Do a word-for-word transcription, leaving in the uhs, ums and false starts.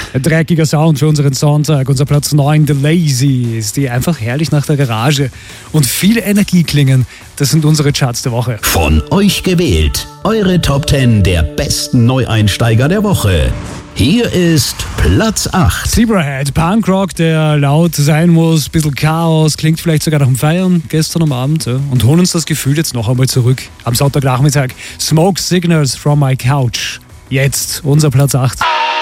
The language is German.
Ein dreckiger Sound für unseren Sonntag. Unser Platz neun, The Lazy, die einfach herrlich nach der Garage und viel Energie klingen. Das sind unsere Charts der Woche. Von euch gewählt. Eure Top zehn der besten Neueinsteiger der Woche. Hier ist Platz acht. Zebrahead, Punkrock, der laut sein muss, bisschen Chaos, klingt vielleicht sogar nach dem Feiern gestern am Abend, ja, und holen uns das Gefühl jetzt noch einmal zurück. Am Sonntagnachmittag Smoke Signals from my couch. Jetzt unser Platz acht.